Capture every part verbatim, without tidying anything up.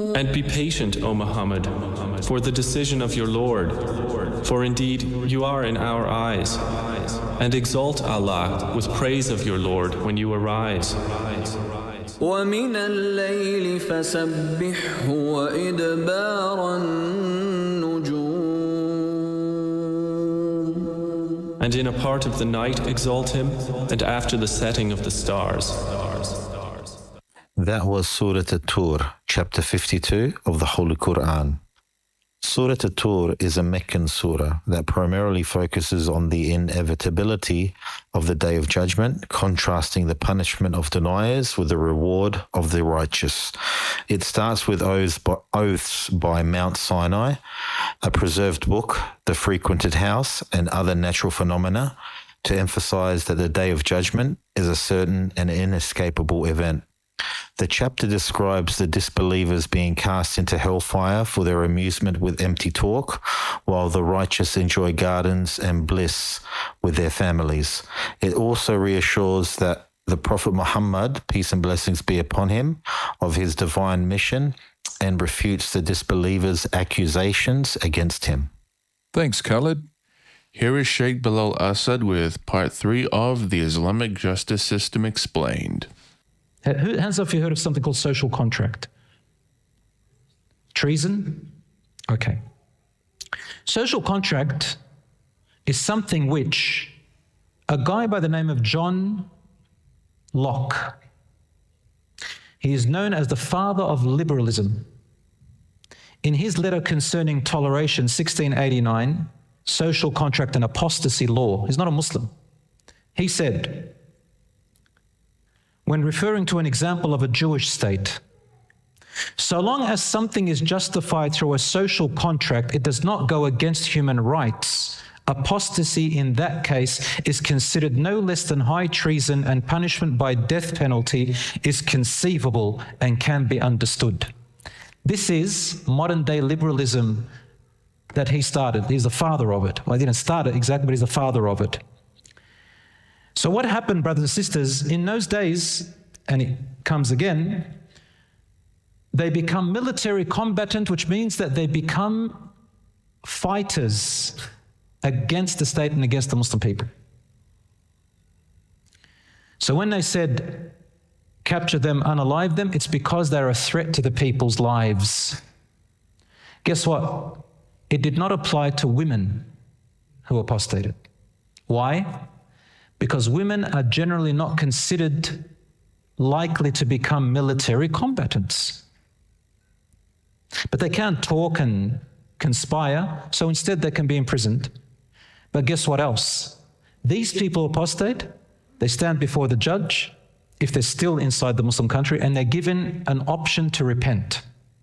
And be patient, O Muhammad, for the decision of your Lord, for indeed you are in our eyes. And exalt Allah with praise of your Lord when you arise. وَمِنَ اللَّيْلِ فَسَبِّحْهُ وَإِدْبَارَ النُّجُومِ. And in a part of the night exalt him, and after the setting of the stars. That was Surah At-Tur, chapter fifty-two of the Holy Quran. Surah At-Tur is a Meccan surah that primarily focuses on the inevitability of the Day of Judgment, contrasting the punishment of deniers with the reward of the righteous. It starts with oaths by, oaths by Mount Sinai, a preserved book, the frequented house, and other natural phenomena, to emphasize that the Day of Judgment is a certain and inescapable event. The chapter describes the disbelievers being cast into hellfire for their amusement with empty talk, while the righteous enjoy gardens and bliss with their families. It also reassures that the Prophet Muhammad, peace and blessings be upon him, of his divine mission, and refutes the disbelievers' accusations against him. Thanks, Khalid. Here is Sheikh Bilal Asad with part three of The Islamic Justice System Explained. Hands up if you heard of something called social contract. Treason? Okay. Social contract is something which a guy by the name of John Locke, he is known as the father of liberalism. In his letter concerning toleration, sixteen eighty-nine, social contract and apostasy law, he's not a Muslim. He said, when referring to an example of a Jewish state, so long as something is justified through a social contract, it does not go against human rights. Apostasy in that case is considered no less than high treason, and punishment by death penalty is conceivable and can be understood. This is modern day liberalism that he started. He's the father of it. Well, he didn't start it exactly, but he's the father of it. So what happened, brothers and sisters, in those days, and it comes again, they become military combatant, which means that they become fighters against the state and against the Muslim people. So when they said, capture them, unalive them, it's because they're a threat to the people's lives. Guess what? It did not apply to women who apostated. Why? Because women are generally not considered likely to become military combatants. But they can't talk and conspire, so instead they can be imprisoned. But guess what else? These people apostate, they stand before the judge, if they're still inside the Muslim country, and they're given an option to repent.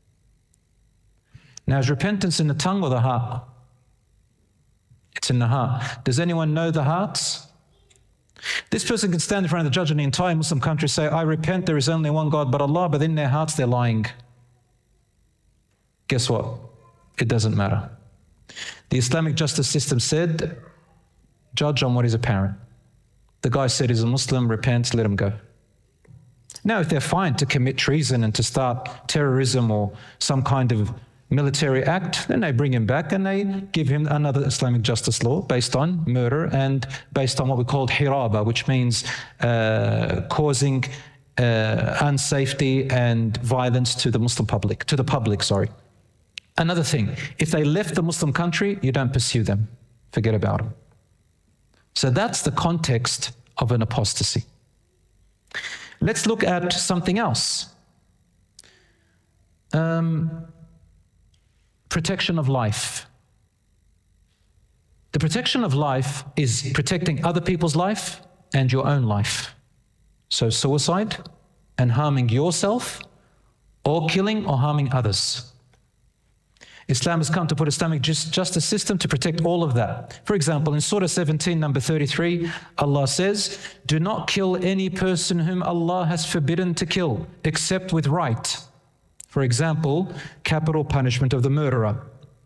Now, is repentance in the tongue or the heart? It's in the heart. Does anyone know the hearts? This person can stand in front of the judge in the entire Muslim country, say, I repent, there is only one God but Allah, but in their hearts they're lying. Guess what? It doesn't matter. The Islamic justice system said, judge on what is apparent. The guy said he's a Muslim, repents, let him go. Now, if they're fine to commit treason and to start terrorism or some kind of military act, then they bring him back and they give him another Islamic justice law based on murder and based on what we call hiraba, which means uh, causing uh, unsafety and violence to the Muslim public, to the public, sorry. Another thing, if they left the Muslim country, you don't pursue them. Forget about them. So that's the context of an apostasy. Let's look at something else. Um, protection of life. The protection of life is protecting other people's life and your own life. So suicide and harming yourself, or killing or harming others. Islam has come to put Islamic justice system to protect all of that. For example, in Surah seventeen, number thirty-three, Allah says, do not kill any person whom Allah has forbidden to kill, except with right. For example, capital punishment of the murderer.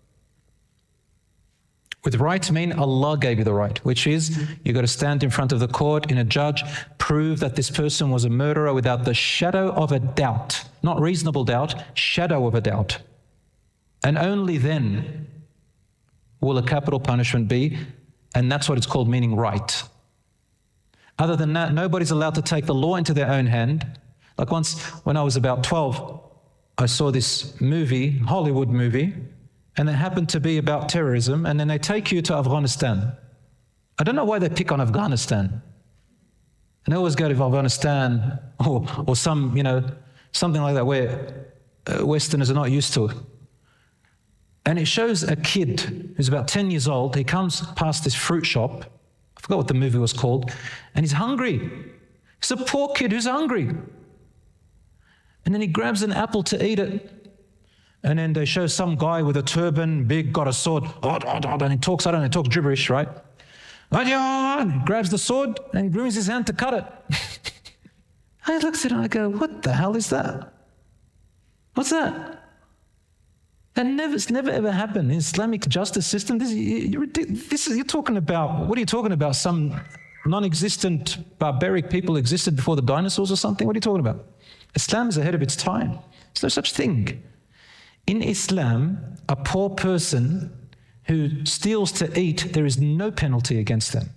With right mean Allah gave you the right, which is you've got to stand in front of the court in a judge, prove that this person was a murderer without the shadow of a doubt. not reasonable doubt, shadow of a doubt. And only then will a capital punishment be, and that's what it's called, meaning right. Other than that, nobody's allowed to take the law into their own hand. Like once, when I was about twelve, I saw this movie, Hollywood movie, and it happened to be about terrorism, and then they take you to Afghanistan. I don't know why they pick on Afghanistan. And they always go to Afghanistan or, or some, you know, something like that where uh, Westerners are not used to it. And it shows a kid who's about ten years old. He comes past this fruit shop. I forgot what the movie was called. And he's hungry. He's a poor kid who's hungry. And then he grabs an apple to eat it. And then they show some guy with a turban, big, got a sword. And he talks, I don't know, he talks gibberish, right? And he grabs the sword and he brings his hand to cut it. I look at it and I go, what the hell is that? What's that? That never, it's never ever happened in Islamic justice system. This, you, this is, you're talking about, what are you talking about? Some non-existent barbaric people existed before the dinosaurs or something? What are you talking about? Islam is ahead of its time. There's no such thing. In Islam, a poor person who steals to eat, there is no penalty against them.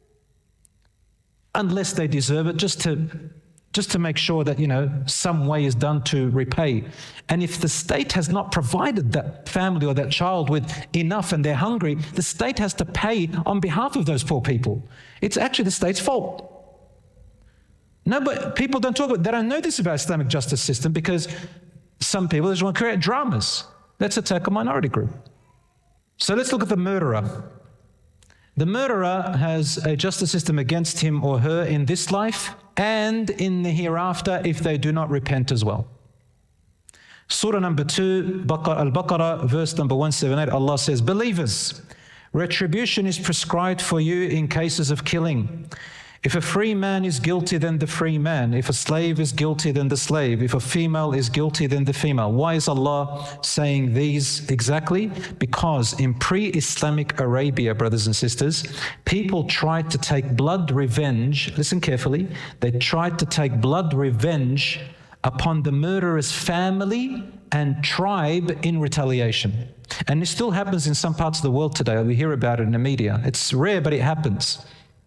Unless they deserve it, just to just to make sure that, you know, some way is done to repay. And if the state has not provided that family or that child with enough and they're hungry, the state has to pay on behalf of those poor people. It's actually the state's fault. No, but people don't talk about, they don't know this about Islamic justice system because some people just want to create dramas. Let's attack a minority group. So let's look at the murderer. The murderer has a justice system against him or her in this life and in the hereafter if they do not repent as well. Surah number two, Al-Baqarah, verse number one seventy-eight, Allah says, believers, retribution is prescribed for you in cases of killing. If a free man is guilty, then the free man. If a slave is guilty, then the slave. If a female is guilty, then the female. Why is Allah saying these exactly? Because in pre-Islamic Arabia, brothers and sisters, people tried to take blood revenge. Listen carefully. They tried to take blood revenge upon the murderer's family and tribe in retaliation. And it still happens in some parts of the world today. We hear about it in the media. It's rare, but it happens.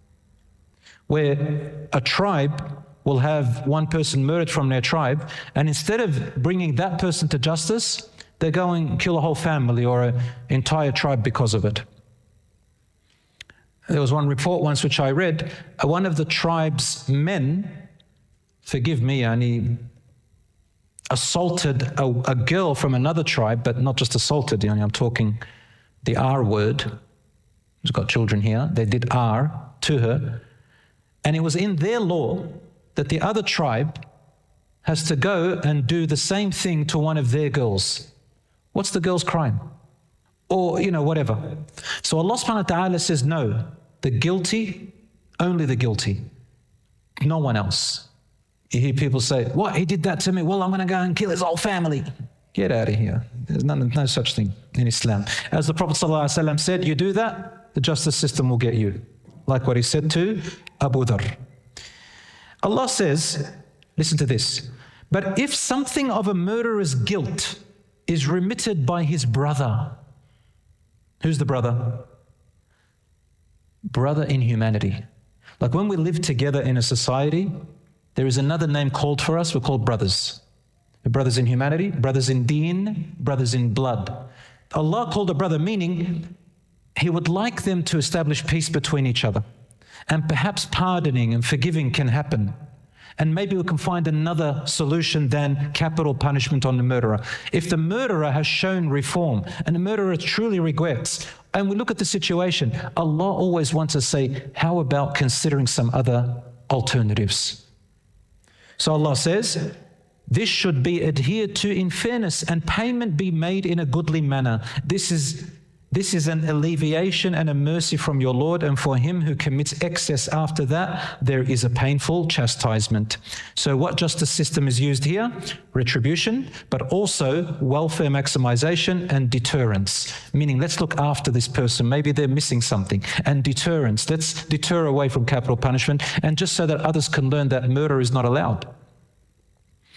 Where a tribe will have one person murdered from their tribe, and instead of bringing that person to justice, they go and kill a whole family or an entire tribe because of it. There was one report once which I read, one of the tribe's men, forgive me, and he assaulted a, a girl from another tribe, but not just assaulted, you know, I'm talking the R word, who's got children here, they did R to her. And it was in their law that the other tribe has to go and do the same thing to one of their girls. What's the girl's crime? Or, you know, whatever. So Allah subhanahu wa ta'ala says, no, the guilty, only the guilty, no one else. You hear people say, what, he did that to me? Well, I'm going to go and kill his whole family. Get out of here. There's no, no such thing in Islam. As the Prophet ﷺ said, you do that, the justice system will get you. Like what he said to Abu Dharr. Allah says, listen to this, but if something of a murderer's guilt is remitted by his brother, who's the brother? Brother in humanity. Like when we live together in a society, there is another name called for us, we're called brothers. Brothers in humanity, brothers in deen, brothers in blood. Allah called a brother, meaning He would like them to establish peace between each other. And perhaps pardoning and forgiving can happen. And maybe we can find another solution than capital punishment on the murderer. If the murderer has shown reform and the murderer truly regrets, and we look at the situation, Allah always wants to say, how about considering some other alternatives? So Allah says, this should be adhered to in fairness and payment be made in a goodly manner. This is This is an alleviation and a mercy from your Lord, and for him who commits excess after that, there is a painful chastisement. So what justice system is used here? Retribution, but also welfare maximization and deterrence. Meaning, let's look after this person. Maybe they're missing something. And deterrence, let's deter away from capital punishment, and just so that others can learn that murder is not allowed.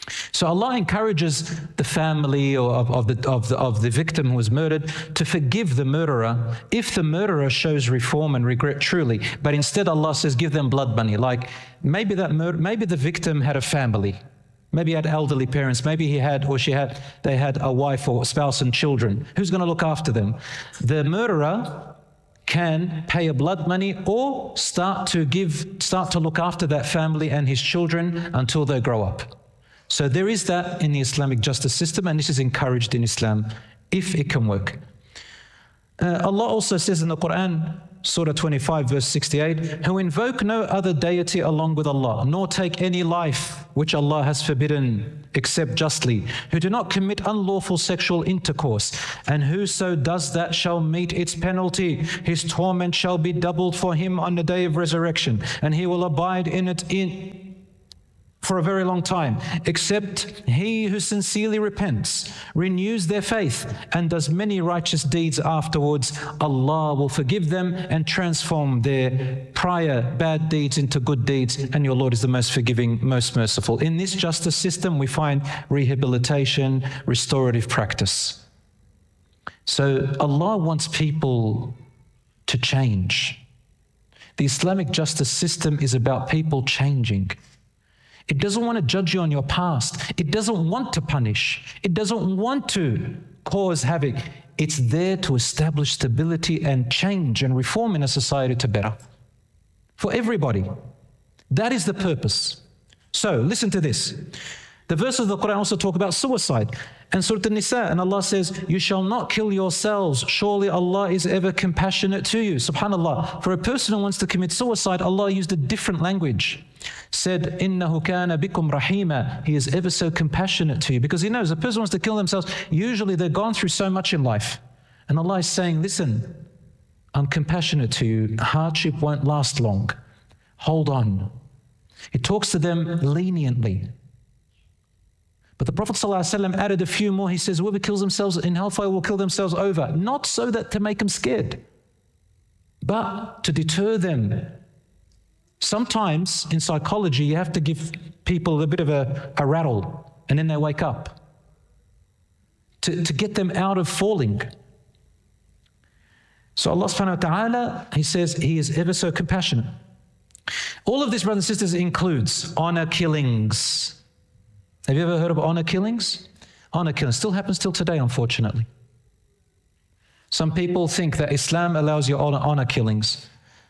So Allah encourages the family or of, of, the, of, the, of the victim who was murdered to forgive the murderer if the murderer shows reform and regret truly. But instead Allah says, give them blood money. Like maybe that murder, maybe the victim had a family. Maybe he had elderly parents. Maybe he had or she had, they had a wife or spouse and children. Who's going to look after them? The murderer can pay a blood money or start to give, start to look after that family and his children until they grow up. So there is that in the Islamic justice system, and this is encouraged in Islam if it can work. Uh, Allah also says in the Quran, Surah twenty-five, verse sixty-eight, who invoke no other deity along with Allah, nor take any life which Allah has forbidden except justly, who do not commit unlawful sexual intercourse, and whoso does that shall meet its penalty. His torment shall be doubled for him on the day of resurrection, and he will abide in it in for a very long time, except he who sincerely repents, renews their faith, and does many righteous deeds afterwards. Allah will forgive them and transform their prior bad deeds into good deeds, and your Lord is the most forgiving, most merciful. In this justice system, we find rehabilitation, restorative practice. So Allah wants people to change. The Islamic justice system is about people changing. It doesn't want to judge you on your past. It doesn't want to punish. It doesn't want to cause havoc. It's there to establish stability and change and reform in a society to better. For everybody. That is the purpose. So, listen to this. The verses of the Quran also talk about suicide. And Surah An-Nisa, and Allah says, you shall not kill yourselves. Surely Allah is ever compassionate to you. SubhanAllah. For a person who wants to commit suicide, Allah used a different language. Said, إِنَّهُ كَانَ بِكُمْ رَحِيمًا. He is ever so compassionate to you. Because He knows a person wants to kill themselves. Usually they've gone through so much in life. And Allah is saying, listen, I'm compassionate to you. Hardship won't last long. Hold on. He talks to them leniently. But the Prophet ﷺ added a few more. He says, whoever kills themselves in hellfire will kill themselves over. Not so that to make them scared, but to deter them. Sometimes in psychology, you have to give people a bit of a, a rattle, and then they wake up. To, to get them out of falling. So Allah subhanahu wa ta'ala, He says, He is ever so compassionate. All of this, brothers and sisters, includes honor killings. Have you ever heard of honor killings? Honor killings still happens till today, unfortunately. Some people think that Islam allows you honor, honor killings.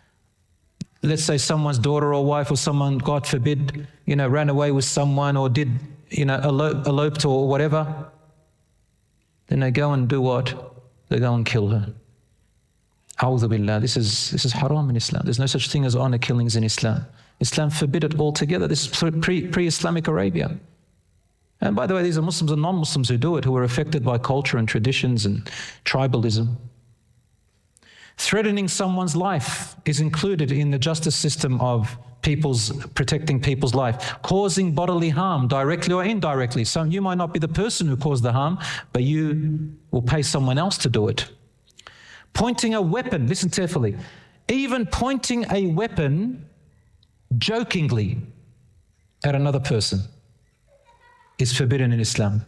Let's say someone's daughter or wife or someone, God forbid, you know, ran away with someone or did, you know, elope, eloped or whatever. Then they go and do what? They go and kill her. A'udhu billah. This is, this is haram in Islam. There's no such thing as honor killings in Islam. Islam forbid it altogether. This is pre, pre-Islamic Arabia. And by the way, these are Muslims and non-Muslims who do it, who are affected by culture and traditions and tribalism. Threatening someone's life is included in the justice system of people's, protecting people's life. Causing bodily harm, directly or indirectly. So you might not be the person who caused the harm, but you will pay someone else to do it. Pointing a weapon, listen carefully. Even pointing a weapon jokingly at another person is forbidden in Islam.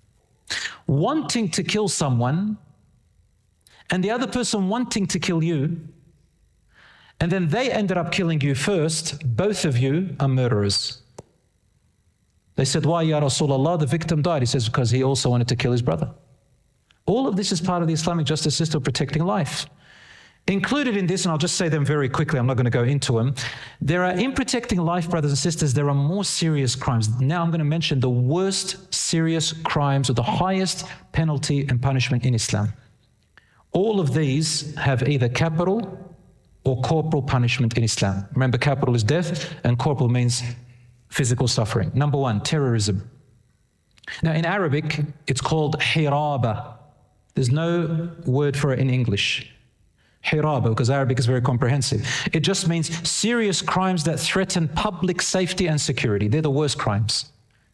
Wanting to kill someone and the other person wanting to kill you, and then they ended up killing you first, both of you are murderers. They said, why, Ya Rasulullah? The victim died. He says, because he also wanted to kill his brother. All of this is part of the Islamic justice system protecting life. Included in this, and I'll just say them very quickly, I'm not going to go into them, there are, in protecting life, brothers and sisters, there are more serious crimes. Now I'm going to mention the worst serious crimes with the highest penalty and punishment in Islam. All of these have either capital or corporal punishment in Islam. Remember, capital is death and corporal means physical suffering. Number one, terrorism. Now in Arabic, it's called hiraba. There's no word for it in English. Hiraba, because Arabic is very comprehensive. It just means serious crimes that threaten public safety and security. They're the worst crimes.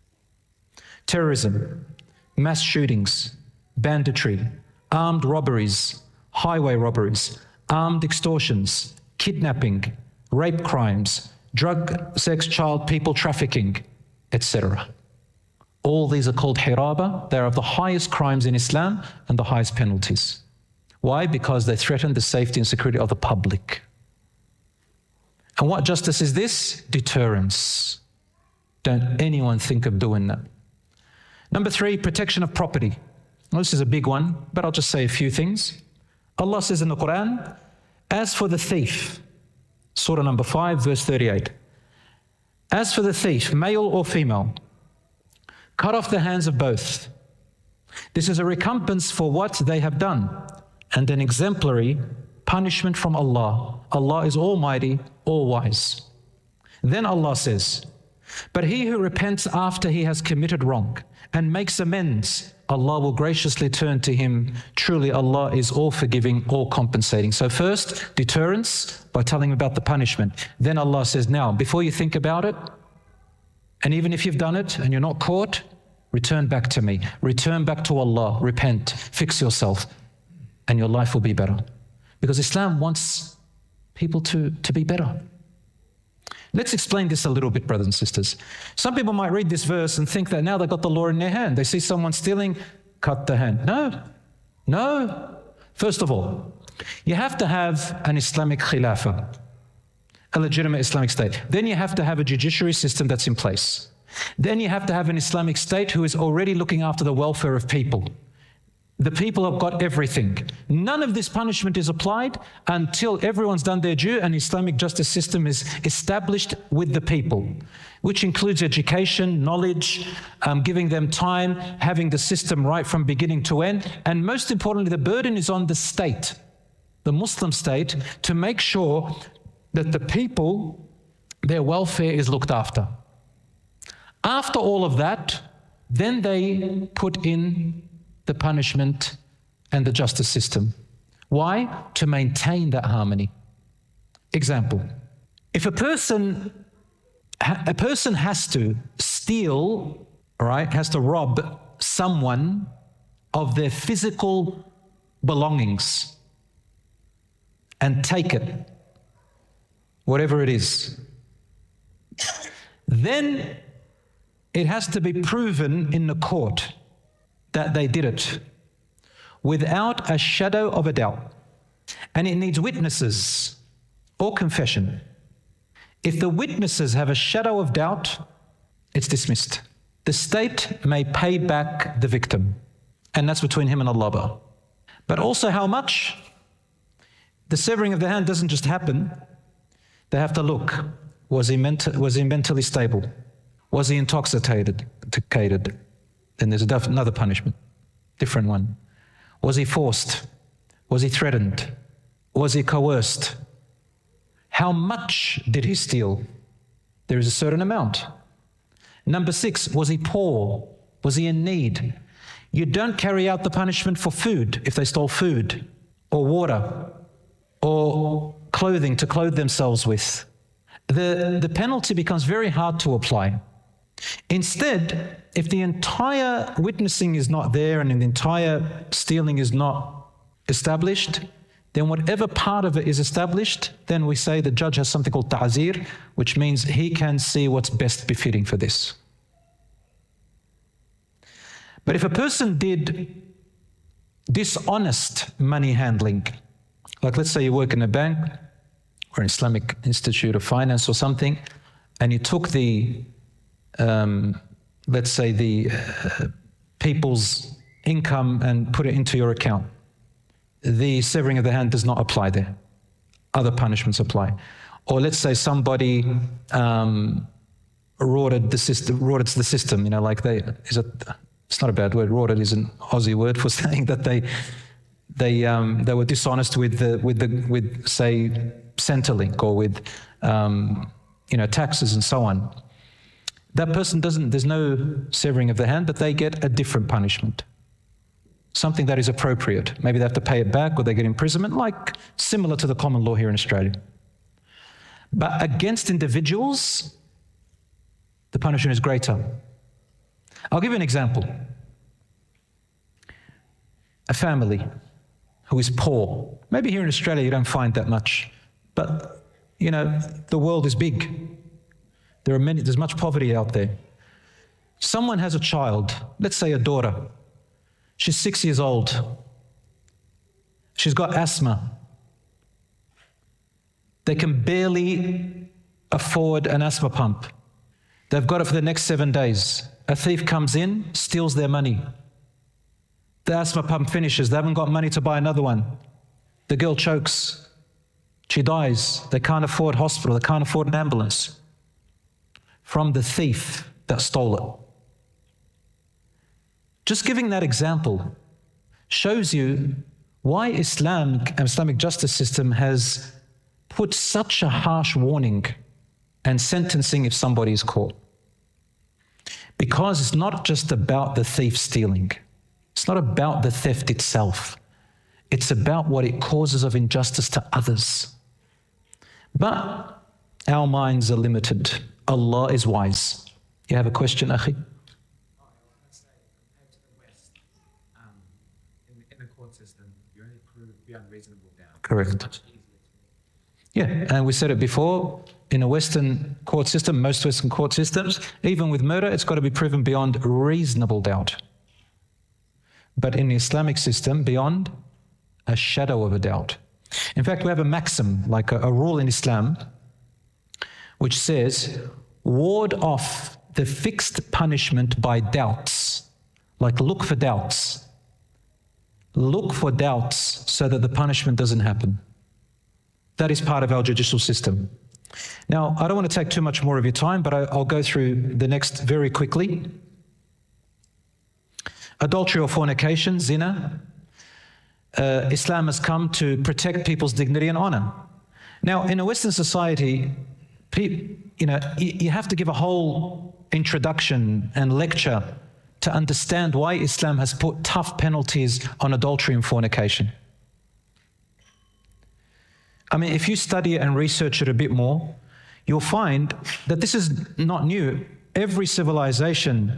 Terrorism, mass shootings, banditry, armed robberies, highway robberies, armed extortions, kidnapping, rape crimes, drug, sex, child, people trafficking, et cetera. All these are called hiraba. They're of the highest crimes in Islam and the highest penalties. Why? Because they threaten the safety and security of the public. And what justice is this? Deterrence. Don't anyone think of doing that. Number three, protection of property. Well, this is a big one, but I'll just say a few things. Allah says in the Quran, as for the thief, Surah number five, verse thirty-eight. As for the thief, male or female, cut off the hands of both. This is a recompense for what they have done and an exemplary punishment from Allah. Allah is almighty, all-wise. Then Allah says, but he who repents after he has committed wrong and makes amends, Allah will graciously turn to him. Truly, Allah is all forgiving, all compensating. So first, deterrence by telling him about the punishment. Then Allah says, now, before you think about it, and even if you've done it and you're not caught, return back to me. Return back to Allah. Repent. Fix yourself. And your life will be better. Because Islam wants people to, to be better. Let's explain this a little bit, brothers and sisters. Some people might read this verse and think that now they've got the law in their hand. They see someone stealing, cut the hand. No, no. First of all, you have to have an Islamic khilafah, a legitimate Islamic state. Then you have to have a judiciary system that's in place. Then you have to have an Islamic state who is already looking after the welfare of people. The people have got everything. None of this punishment is applied until everyone's done their due and Islamic justice system is established with the people, which includes education, knowledge, um, giving them time, having the system right from beginning to end. And most importantly, the burden is on the state, the Muslim state, to make sure that the people, their welfare is looked after. After all of that, then they put in the punishment and the justice system. Why? To maintain that harmony. Example, if a person, a person has to steal, all right, has to rob someone of their physical belongings and take it, whatever it is, then it has to be proven in the court that they did it without a shadow of a doubt. And it needs witnesses or confession. If the witnesses have a shadow of doubt, it's dismissed. The state may pay back the victim, and that's between him and Allah. But also how much? The severing of the hand doesn't just happen. They have to look. Was he, ment- was he mentally stable? Was he intoxicated? intoxicated? Then there's another punishment, different one. Was he forced? Was he threatened? Was he coerced? How much did he steal? There is a certain amount. Number six, was he poor? Was he in need? You don't carry out the punishment for food if they stole food or water or clothing to clothe themselves with. The, the penalty becomes very hard to apply. Instead, if the entire witnessing is not there and the entire stealing is not established, then whatever part of it is established, then we say the judge has something called ta'zir, which means he can see what's best befitting for this. But if a person did dishonest money handling, like let's say you work in a bank or an Islamic institute of finance or something, and you took the Um, let's say the uh, people's income and put it into your account. The severing of the hand does not apply there. Other punishments apply. Or let's say somebody um, rorted the system, rorted the system, you know, like they, is it, it's not a bad word, rorted is an Aussie word for saying that they, they, um, they were dishonest with the, with the, with say, Centrelink or with, um, you know, taxes and so on. That person doesn't, there's no severing of the hand, but they get a different punishment. Something that is appropriate. Maybe they have to pay it back or they get imprisonment, like similar to the common law here in Australia. But against individuals, the punishment is greater. I'll give you an example. A family who is poor. Maybe here in Australia you don't find that much, but you know, the world is big. There are many, there's much poverty out there. Someone has a child, let's say a daughter. She's six years old. She's got asthma. They can barely afford an asthma pump. They've got it for the next seven days. A thief comes in, steals their money. The asthma pump finishes. They haven't got money to buy another one. The girl chokes. She dies. They can't afford hospital. They can't afford an ambulance. From the thief that stole it. Just giving that example shows you why Islam, Islamic justice system has put such a harsh warning and sentencing if somebody is caught. Because it's not just about the thief stealing. It's not about the theft itself. It's about what it causes of injustice to others. But our minds are limited. Allah is wise. You have a question, Akhi? Correct. Yeah, and we said it before, in a Western court system, most Western court systems, even with murder, it's got to be proven beyond reasonable doubt. But in the Islamic system, beyond a shadow of a doubt. In fact, we have a maxim, like a, a rule in Islam, which says, ward off the fixed punishment by doubts. Like look for doubts. Look for doubts so that the punishment doesn't happen. That is part of our judicial system. Now, I don't want to take too much more of your time, but I, I'll go through the next very quickly. Adultery or fornication, zina. Uh, Islam has come to protect people's dignity and honor. Now, in a Western society, pe you know, you, you have to give a whole introduction and lecture to understand why Islam has put tough penalties on adultery and fornication. I mean, if you study it and research it a bit more, you'll find that this is not new. Every civilization,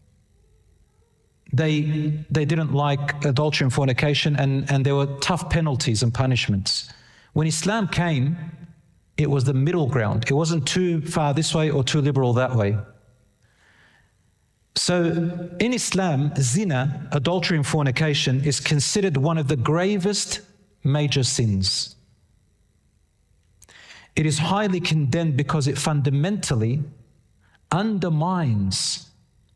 they, they didn't like adultery and fornication, and, and there were tough penalties and punishments. When Islam came, it was the middle ground. It wasn't too far this way or too liberal that way. So in Islam, zina, adultery and fornication, is considered one of the gravest major sins. It is highly condemned because it fundamentally undermines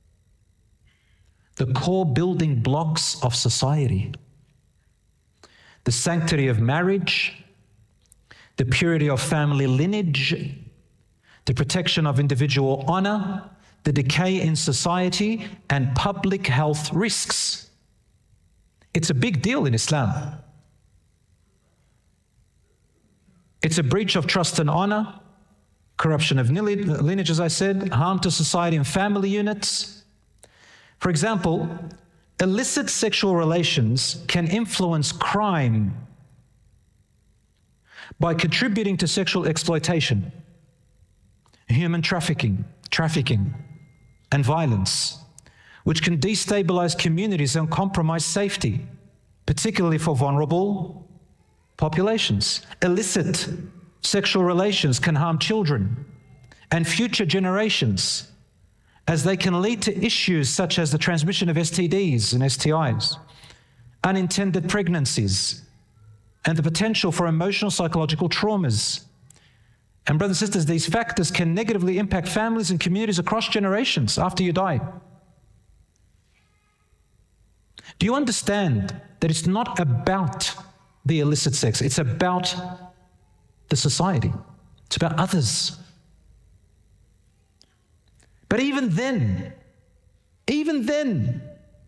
the core building blocks of society. The sanctity of marriage, the purity of family lineage, the protection of individual honor, the decay in society, and public health risks. It's a big deal in Islam. It's a breach of trust and honor, corruption of lineage, as I said, harm to society and family units. For example, illicit sexual relations can influence crime by contributing to sexual exploitation, human trafficking, trafficking, and violence, which can destabilize communities and compromise safety, particularly for vulnerable populations. Illicit sexual relations can harm children and future generations, as they can lead to issues such as the transmission of S T Ds and S T Is, unintended pregnancies, and the potential for emotional psychological traumas. And brothers and sisters, these factors can negatively impact families and communities across generations after you die. Do you understand that it's not about the illicit sex? It's about the society. It's about others. But even then, even then,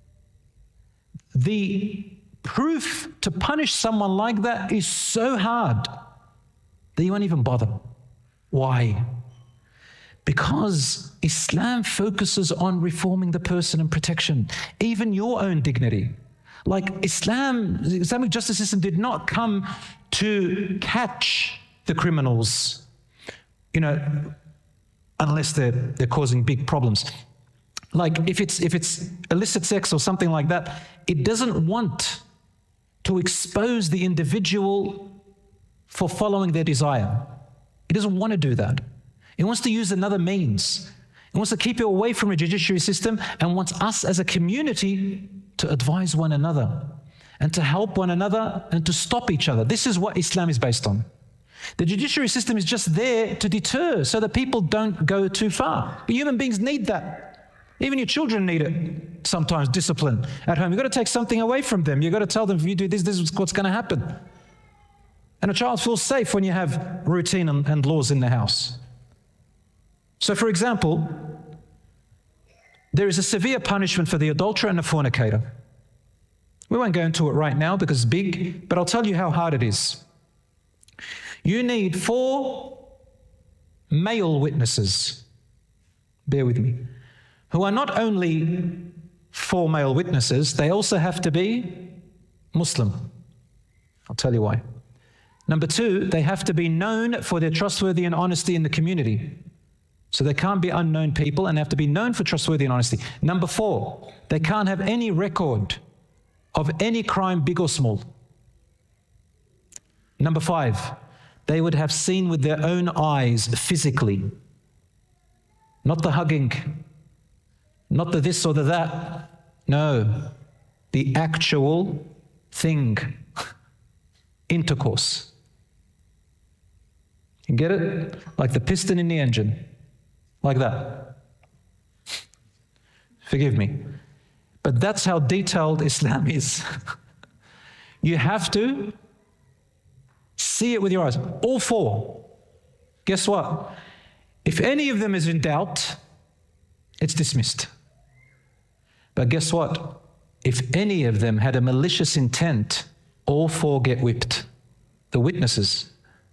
the proof to punish someone like that is so hard that you won't even bother. Why? Because Islam focuses on reforming the person and protection, even your own dignity. Like Islam, the Islamic justice system did not come to catch the criminals, you know, unless they're, they're causing big problems. Like if it's, if it's illicit sex or something like that, it doesn't want to expose the individual for following their desire. It doesn't want to do that. It wants to use another means. It wants to keep you away from a judiciary system and wants us as a community to advise one another and to help one another and to stop each other. This is what Islam is based on. The judiciary system is just there to deter so that people don't go too far. But human beings need that. Even your children need it sometimes, discipline at home. You've got to take something away from them. You've got to tell them, if you do this, this is what's going to happen. And a child feels safe when you have routine and, and laws in the house. So, for example, there is a severe punishment for the adulterer and the fornicator. We won't go into it right now because it's big, but I'll tell you how hard it is. You need four male witnesses, bear with me, who are not only four male witnesses, they also have to be Muslim. I'll tell you why. Number two, they have to be known for their trustworthy and honesty in the community. So they can't be unknown people and have to be known for trustworthy and honesty. Number four, they can't have any record of any crime, big or small. Number five, they would have seen with their own eyes physically, not the hugging, not the this or the that. No, the actual thing, intercourse. You get it? Like the piston in the engine. Like that. Forgive me. But that's how detailed Islam is. You have to see it with your eyes. All four. Guess what? If any of them is in doubt, it's dismissed. But guess what? If any of them had a malicious intent, all four get whipped. The witnesses.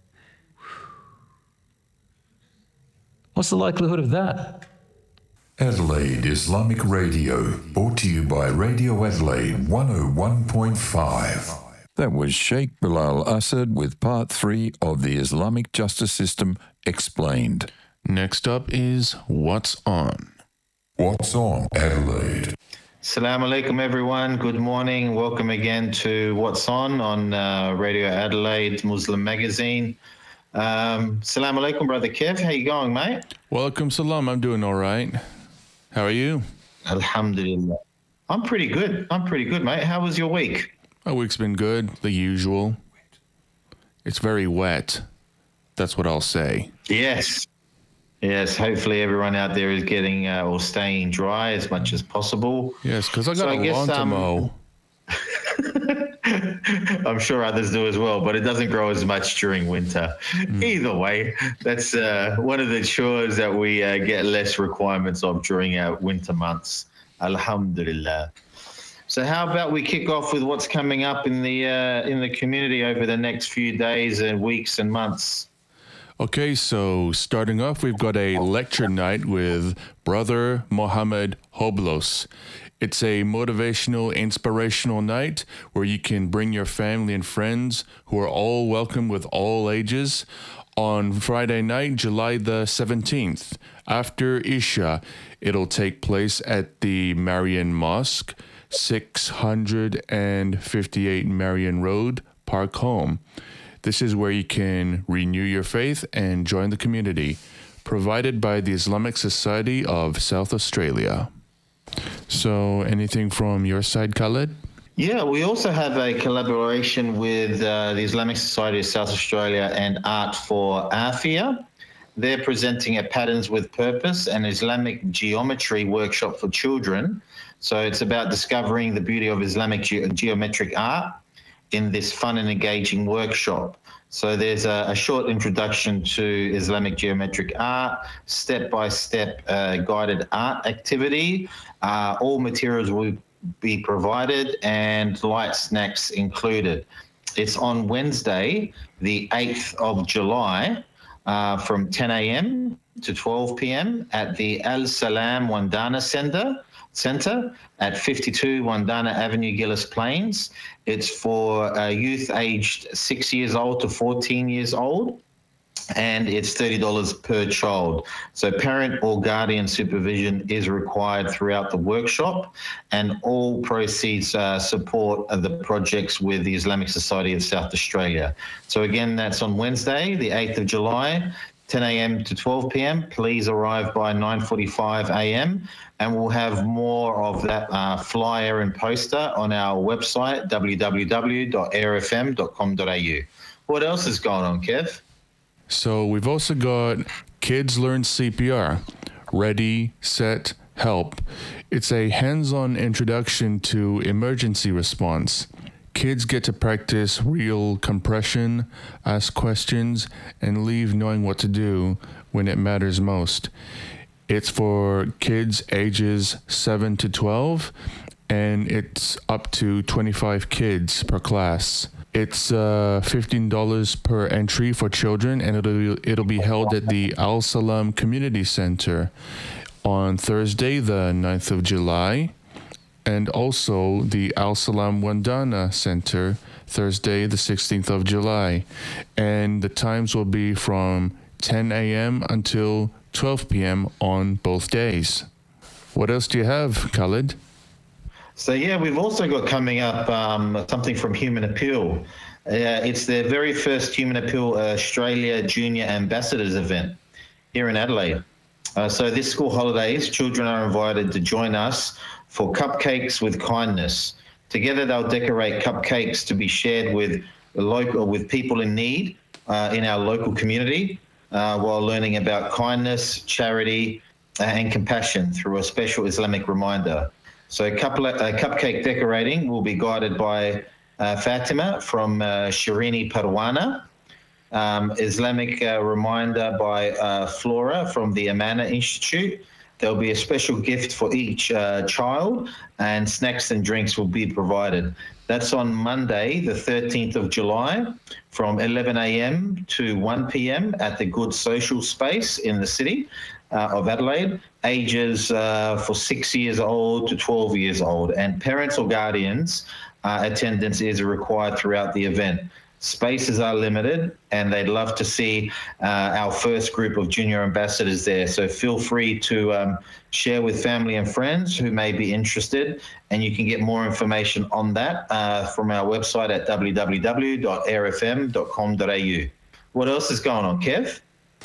What's the likelihood of that? Adelaide Islamic Radio, brought to you by Radio Adelaide one oh one point five. That was Sheikh Bilal Asad with part three of the Islamic Justice System Explained. Next up is What's On? What's On, Adelaide? Assalamu alaikum, everyone. Good morning. Welcome again to What's On on uh, Radio Adelaide Muslim Magazine. Um, Assalamu alaikum, Brother Kev. How you going, mate? Welcome, salam. I'm doing all right. How are you? Alhamdulillah. I'm pretty good. I'm pretty good, mate. How was your week? My week's been good, the usual. It's very wet. That's what I'll say. Yes. Yes. Hopefully everyone out there is getting uh, or staying dry as much as possible. Yes, because I got So I a guess, lawn to um, mow. I'm sure others do as well, but it doesn't grow as much during winter. Mm. Either way, that's uh, one of the chores that we uh, get less requirements of during our winter months. Alhamdulillah. So how about we kick off with what's coming up in the uh, in the community over the next few days and weeks and months? Okay, so starting off, we've got a lecture night with Brother Mohammed Hoblos. It's a motivational, inspirational night where you can bring your family and friends who are all welcome with all ages on Friday night, July the seventeenth. After Isha, it'll take place at the Marian Mosque, six hundred fifty-eight Marian Road, Park Home. This is where you can renew your faith and join the community, provided by the Islamic Society of South Australia. So anything from your side, Khaled? Yeah, we also have a collaboration with uh, the Islamic Society of South Australia and Art for Afia. They're presenting a Patterns with Purpose, an Islamic geometry workshop for children. So it's about discovering the beauty of Islamic ge- geometric art in this fun and engaging workshop. So there's a, a short introduction to Islamic geometric art, step-by-step uh, guided art activity. Uh, all materials will be provided and light snacks included. It's on Wednesday, the eighth of July, uh, from ten a.m. to twelve p.m. at the Al Salam Wandana Center. Centre at fifty-two Wandana Avenue, Gillis Plains. It's for uh, youth aged six years old to fourteen years old, and it's thirty dollars per child. So parent or guardian supervision is required throughout the workshop, and all proceeds uh, support of the projects with the Islamic Society of South Australia. So again, that's on Wednesday, the eighth of July, ten a.m. to twelve p.m. Please arrive by nine forty-five a.m. and we'll have more of that uh, flyer and poster on our website, w w w dot air f m dot com dot a u. What else is going on, Kev? So we've also got Kids Learn C P R, Ready, Set, Help. It's a hands-on introduction to emergency response. Kids get to practice real compression, ask questions, and leave knowing what to do when it matters most. It's for kids ages seven to twelve, and it's up to twenty-five kids per class. It's uh, fifteen dollars per entry for children, and it'll, it'll be held at the Al Salam Community Center on Thursday, the ninth of July, and also the Al Salam Wandana Center, Thursday, the sixteenth of July. And the times will be from ten a.m. until twelve p.m. on both days. What else do you have, Khalid? So, yeah, we've also got coming up um, something from Human Appeal. Uh, it's their very first Human Appeal Australia Junior Ambassadors event here in Adelaide. Uh, so this school holidays, children are invited to join us for Cupcakes with Kindness. Together, they'll decorate cupcakes to be shared with local, with people in need uh, in our local community uh, while learning about kindness, charity, uh, and compassion through a special Islamic reminder. So couple, uh, cupcake decorating will be guided by uh, Fatima from uh, Shirini Parwana. Um, Islamic uh, reminder by uh, Flora from the Amana Institute. There'll be a special gift for each uh, child, and snacks and drinks will be provided. That's on Monday, the thirteenth of July, from eleven a.m. to one p.m. at the Good Social Space in the city uh, of Adelaide, ages uh, for six years old to twelve years old, and parents or guardians uh, attendance is required throughout the event. Spaces are limited, and they'd love to see uh, our first group of junior ambassadors there. So feel free to um, share with family and friends who may be interested, and you can get more information on that uh, from our website at w w w dot air f m dot com dot a u. What else is going on, Kev?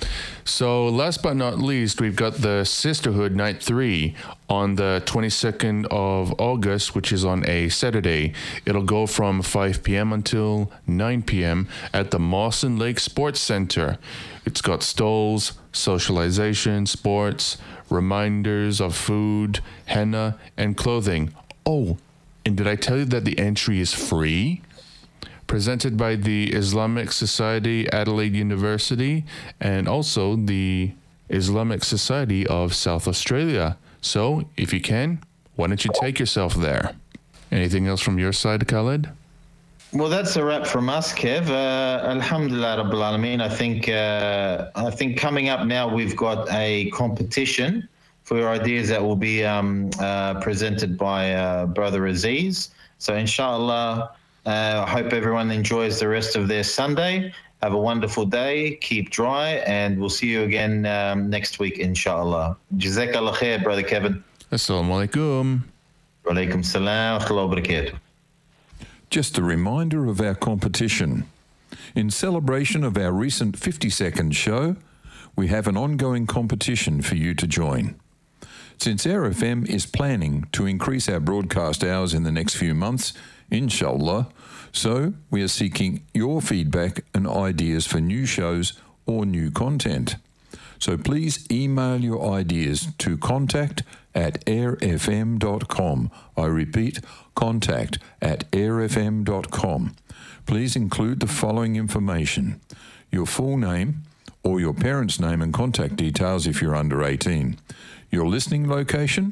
So last but not least, we've got the Sisterhood Night three on the twenty-second of August, which is on a Saturday. It'll go from five p.m. until nine p.m. at the Mawson Lake Sports Center. It's got stalls, socialization, sports, reminders of food, henna, and clothing. Oh, and did I tell you that the entry is free? Presented by the Islamic Society Adelaide University and also the Islamic Society of South Australia. So, if you can, why don't you take yourself there? Anything else from your side, Khalid? Well, that's a wrap from us, Kev. Uh, Alhamdulillah Rabbil Alameen. I think, uh, I think coming up now, we've got a competition for your ideas that will be um, uh, presented by uh, Brother Aziz. So, inshallah, Uh, I hope everyone enjoys the rest of their Sunday. Have a wonderful day. Keep dry, and we'll see you again um, next week, inshallah. Jazakallah khair, Brother Kevin. Assalamu alaikum. Wa alaikum salam wa rahmatullahi wa barakatuh. Just a reminder of our competition. In celebration of our recent fifty-second show, we have an ongoing competition for you to join. Since Air F M is planning to increase our broadcast hours in the next few months, inshallah, so we are seeking your feedback and ideas for new shows or new content. So please email your ideas to contact at air f m dot com. I repeat, contact at air f m dot com. Please include the following information: your full name or your parents' name and contact details if you're under eighteen, your listening location,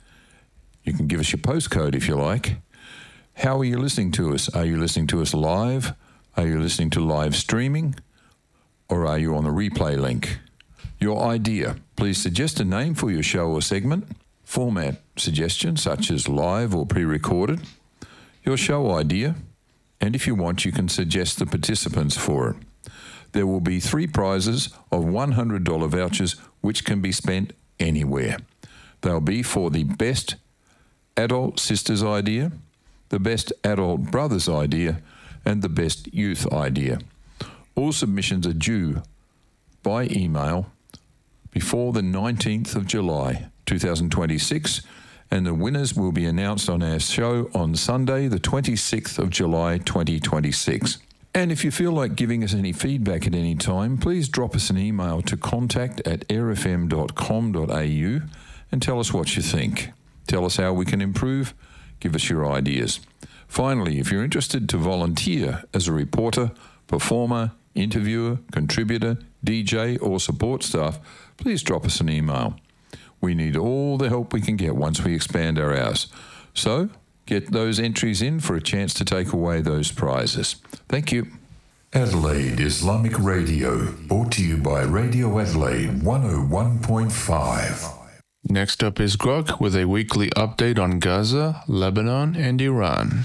you can give us your postcode if you like. How are you listening to us? Are you listening to us live? Are you listening to live streaming? Or are you on the replay link? Your idea. Please suggest a name for your show or segment. Format suggestions such as live or pre-recorded. Your show idea. And if you want, you can suggest the participants for it. There will be three prizes of one hundred dollars vouchers which can be spent anywhere. They'll be for the best adult sisters idea, the best adult brothers idea, and the best youth idea. All submissions are due by email before the nineteenth of July, two thousand twenty-six, and the winners will be announced on our show on Sunday, the twenty-sixth of July, twenty twenty-six. And if you feel like giving us any feedback at any time, please drop us an email to contact at air f m dot com dot a u and tell us what you think. Tell us how we can improve. Give us your ideas. Finally, if you're interested to volunteer as a reporter, performer, interviewer, contributor, D J, or support staff, please drop us an email. We need all the help we can get once we expand our hours. So, get those entries in for a chance to take away those prizes. Thank you. Adelaide Islamic Radio, brought to you by Radio Adelaide one oh one point five. Next up is Grok with a weekly update on Gaza, Lebanon, and Iran.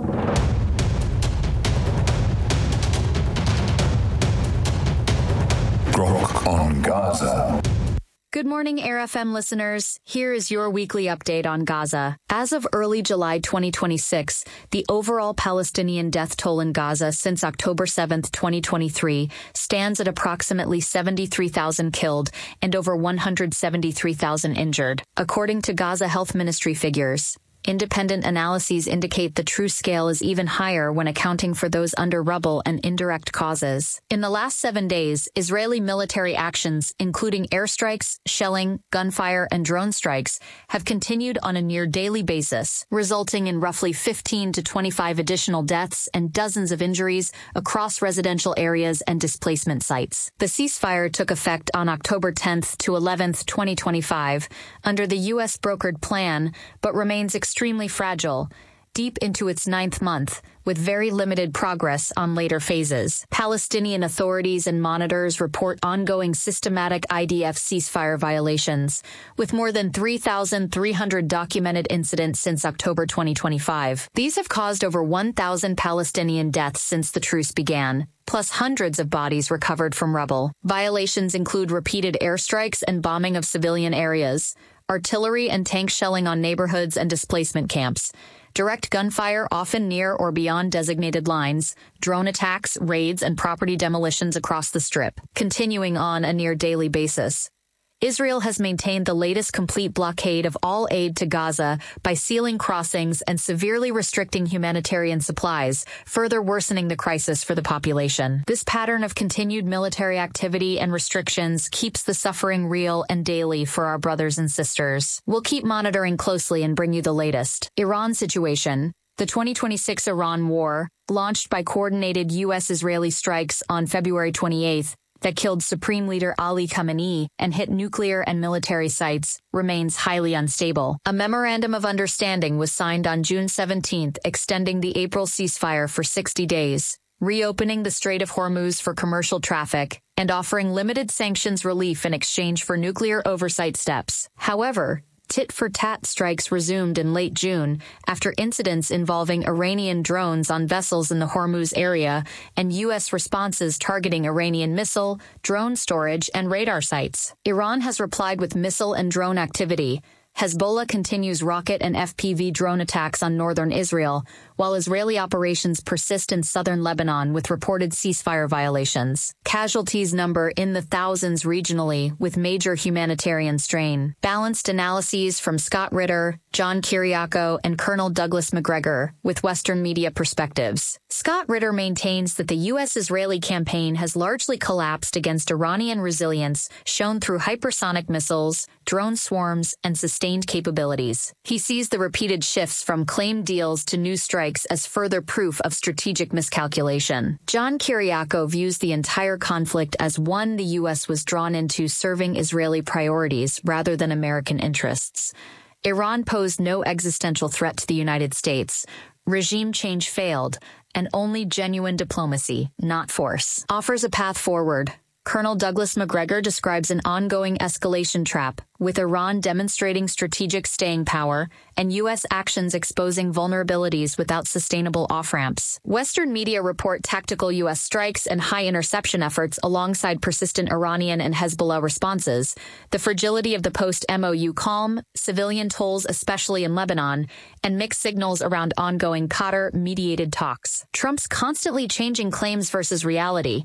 Grok on Gaza. Good morning, Air F M listeners. Here is your weekly update on Gaza. As of early July twenty twenty-six, the overall Palestinian death toll in Gaza since October seventh, twenty twenty-three, stands at approximately seventy-three thousand killed and over one hundred seventy-three thousand injured, according to Gaza Health Ministry figures. Independent analyses indicate the true scale is even higher when accounting for those under rubble and indirect causes. In the last seven days, Israeli military actions, including airstrikes, shelling, gunfire, and drone strikes, have continued on a near-daily basis, resulting in roughly fifteen to twenty-five additional deaths and dozens of injuries across residential areas and displacement sites. The ceasefire took effect on October tenth to eleventh, twenty twenty-five, under the U S-brokered plan, but remains extremely extremely fragile, deep into its ninth month, with very limited progress on later phases. Palestinian authorities and monitors report ongoing systematic I D F ceasefire violations, with more than three thousand three hundred documented incidents since October twenty twenty-five. These have caused over one thousand Palestinian deaths since the truce began, plus hundreds of bodies recovered from rubble. Violations include repeated airstrikes and bombing of civilian areas, artillery and tank shelling on neighborhoods and displacement camps, direct gunfire often near or beyond designated lines, drone attacks, raids, and property demolitions across the Strip, continuing on a near-daily basis. Israel has maintained the latest complete blockade of all aid to Gaza by sealing crossings and severely restricting humanitarian supplies, further worsening the crisis for the population. This pattern of continued military activity and restrictions keeps the suffering real and daily for our brothers and sisters. We'll keep monitoring closely and bring you the latest. Iran situation. The twenty twenty-six Iran war, launched by coordinated U S-Israeli strikes on February twenty-eighth, that killed Supreme Leader Ali Khamenei and hit nuclear and military sites, remains highly unstable. A memorandum of understanding was signed on June seventeenth, extending the April ceasefire for sixty days, reopening the Strait of Hormuz for commercial traffic, and offering limited sanctions relief in exchange for nuclear oversight steps. However, tit-for-tat strikes resumed in late June after incidents involving Iranian drones on vessels in the Hormuz area and U S responses targeting Iranian missile, drone storage, and radar sites. Iran has replied with missile and drone activity. Hezbollah continues rocket and F P V drone attacks on northern Israel, while Israeli operations persist in southern Lebanon with reported ceasefire violations. Casualties number in the thousands regionally, with major humanitarian strain. Balanced analyses from Scott Ritter, John Kiriakou, and Colonel Douglas Macgregor, with Western media perspectives. Scott Ritter maintains that the U S-Israeli campaign has largely collapsed against Iranian resilience shown through hypersonic missiles, drone swarms, and sustained capabilities. He sees the repeated shifts from claimed deals to new strikes as further proof of strategic miscalculation. John Kiriakou views the entire conflict as one the U S was drawn into serving Israeli priorities rather than American interests. Iran posed no existential threat to the United States. Regime change failed, and only genuine diplomacy, not force, offers a path forward. Colonel Douglas Macgregor describes an ongoing escalation trap, with Iran demonstrating strategic staying power and U S actions exposing vulnerabilities without sustainable off-ramps. Western media report tactical U S strikes and high interception efforts alongside persistent Iranian and Hezbollah responses, the fragility of the post-M O U calm, civilian tolls especially in Lebanon, and mixed signals around ongoing Qatar-mediated talks. Trump's constantly changing claims versus reality.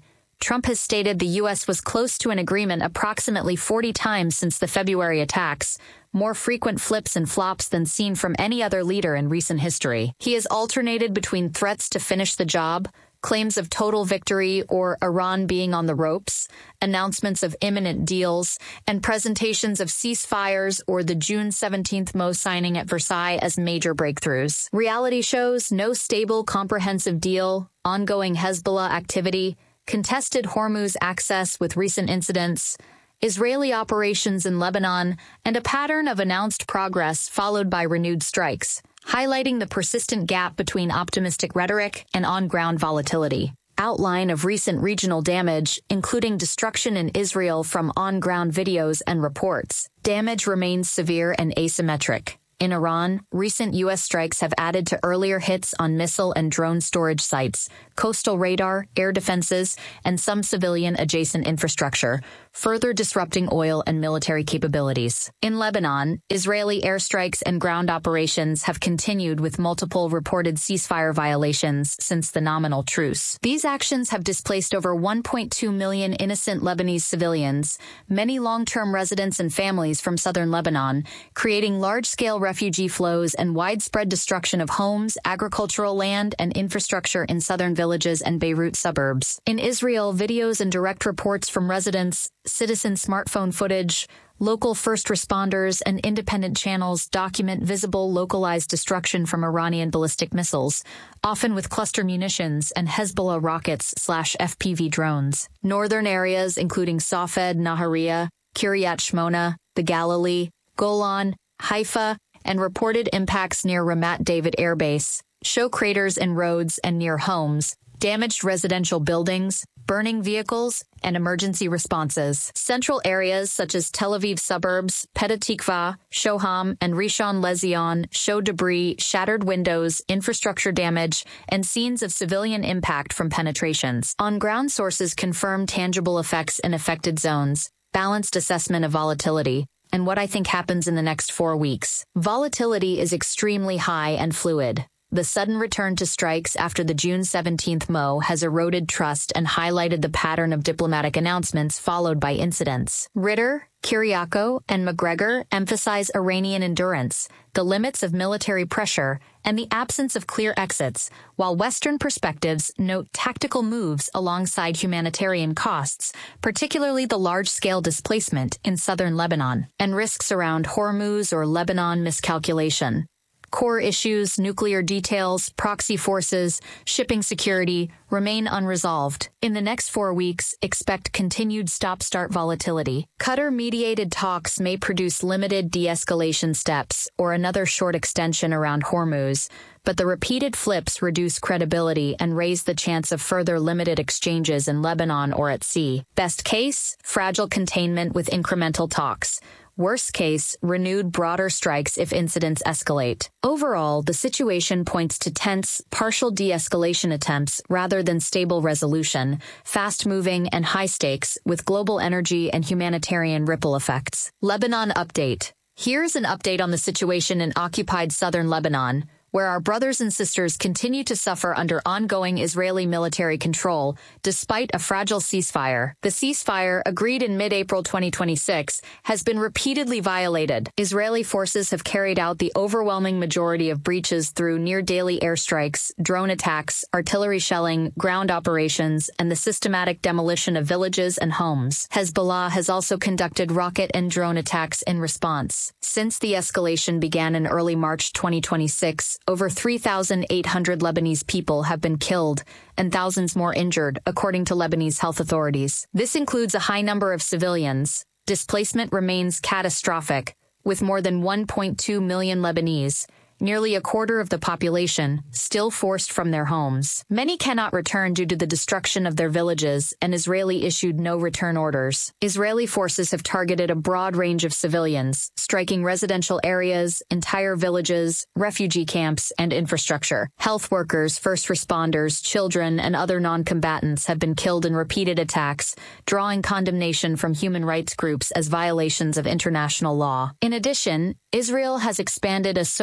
Trump has stated the U S was close to an agreement approximately forty times since the February attacks, more frequent flips and flops than seen from any other leader in recent history. He has alternated between threats to finish the job, claims of total victory or Iran being on the ropes, announcements of imminent deals, and presentations of ceasefires or the June seventeenth M O signing at Versailles as major breakthroughs. Reality shows no stable, comprehensive deal, ongoing Hezbollah activity, contested Hormuz access with recent incidents, Israeli operations in Lebanon, and a pattern of announced progress followed by renewed strikes, highlighting the persistent gap between optimistic rhetoric and on-ground volatility. Outline of recent regional damage, including destruction in Israel from on-ground videos and reports. Damage remains severe and asymmetric. In Iran, recent U S strikes have added to earlier hits on missile and drone storage sites, coastal radar, air defenses, and some civilian-adjacent infrastructure, further disrupting oil and military capabilities. In Lebanon, Israeli airstrikes and ground operations have continued with multiple reported ceasefire violations since the nominal truce. These actions have displaced over one point two million innocent Lebanese civilians, many long-term residents and families from southern Lebanon, creating large-scale refugee flows and widespread destruction of homes, agricultural land, and infrastructure in southern villages and Beirut suburbs. In Israel, videos and direct reports from residents, citizen smartphone footage, local first responders, and independent channels document visible localized destruction from Iranian ballistic missiles, often with cluster munitions and Hezbollah rockets slash F P V drones. Northern areas, including Safed, Nahariya, Kiryat Shmona, the Galilee, Golan, Haifa, and reported impacts near Ramat David Air Base, show craters in roads and near homes, damaged residential buildings, burning vehicles, and emergency responses. Central areas such as Tel Aviv suburbs, Petah Tikva, Shoham, and Rishon LeZion show debris, shattered windows, infrastructure damage, and scenes of civilian impact from penetrations. On-ground sources confirm tangible effects in affected zones, balanced assessment of volatility, and what I think happens in the next four weeks. Volatility is extremely high and fluid. The sudden return to strikes after the June seventeenth M O has eroded trust and highlighted the pattern of diplomatic announcements followed by incidents. Ritter, Kiriako, and McGregor emphasize Iranian endurance, the limits of military pressure, and the absence of clear exits, while Western perspectives note tactical moves alongside humanitarian costs, particularly the large-scale displacement in southern Lebanon, and risks around Hormuz or Lebanon miscalculation. Core issues, nuclear details, proxy forces, shipping security remain unresolved. In the next four weeks, expect continued stop-start volatility. Qatar-mediated talks may produce limited de-escalation steps or another short extension around Hormuz, but the repeated flips reduce credibility and raise the chance of further limited exchanges in Lebanon or at sea. Best case, fragile containment with incremental talks. Worst case, renewed broader strikes if incidents escalate. Overall, the situation points to tense, partial de-escalation attempts rather than stable resolution, fast-moving and high stakes, with global energy and humanitarian ripple effects. Lebanon update. Here's an update on the situation in occupied southern Lebanon, where our brothers and sisters continue to suffer under ongoing Israeli military control, despite a fragile ceasefire. The ceasefire, agreed in mid-April twenty twenty-six, has been repeatedly violated. Israeli forces have carried out the overwhelming majority of breaches through near-daily airstrikes, drone attacks, artillery shelling, ground operations, and the systematic demolition of villages and homes. Hezbollah has also conducted rocket and drone attacks in response. Since the escalation began in early March twenty twenty-six, over three thousand eight hundred Lebanese people have been killed and thousands more injured, according to Lebanese health authorities. This includes a high number of civilians. Displacement remains catastrophic, with more than one point two million Lebanese, nearly a quarter of the population, still forced from their homes. Many cannot return due to the destruction of their villages, and Israeli issued no return orders. Israeli forces have targeted a broad range of civilians, striking residential areas, entire villages, refugee camps, and infrastructure. Health workers, first responders, children, and other non-combatants have been killed in repeated attacks, drawing condemnation from human rights groups as violations of international law. In addition, Israel has expanded a so-called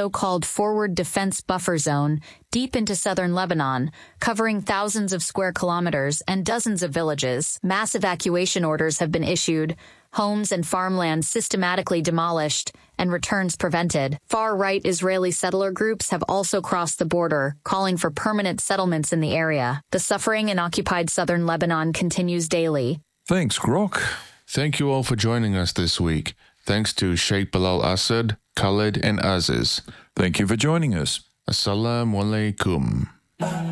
forward defense buffer zone deep into southern Lebanon, covering thousands of square kilometers and dozens of villages. Mass evacuation orders have been issued, homes and farmland systematically demolished, and returns prevented. Far-right Israeli settler groups have also crossed the border, calling for permanent settlements in the area. The suffering in occupied southern Lebanon continues daily. Thanks, Grok. Thank you all for joining us this week. Thanks to Sheikh Bilal Assad, Khaled, and Aziz. Thank you for joining us. Assalamu alaikum.